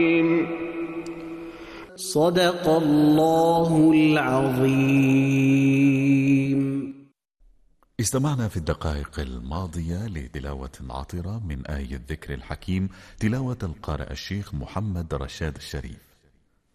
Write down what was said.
صدق الله العظيم. استمعنا في الدقائق الماضية لتلاوة عطرة من آية الذكر الحكيم، تلاوة القارئ الشيخ محمد رشاد الشريف.